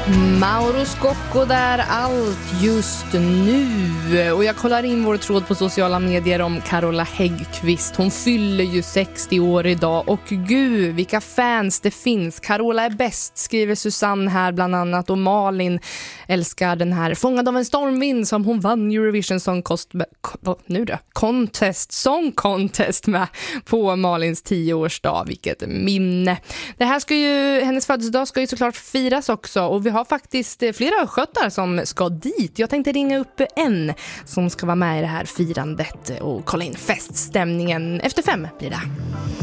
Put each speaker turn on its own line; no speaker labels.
Mauro Scocco där, allt just nu. Och jag kollar in vår tråd på sociala medier om Carola Häggkvist. Hon fyller ju 60 år idag. Och gud, vilka fans det finns. Carola är bäst, skriver Susanne här bland annat. Och Malin älskar den här Fångad av en stormvind som hon vann Eurovision Song Contest med på Malins 10-årsdag. Vilket minne. Det här ska ju, hennes födelsedag ska ju såklart firas också. Och vi har faktiskt flera östgötar som ska dit. Jag tänkte ringa upp en som ska vara med i det här firandet och kolla in feststämningen. Efter 5 blir det.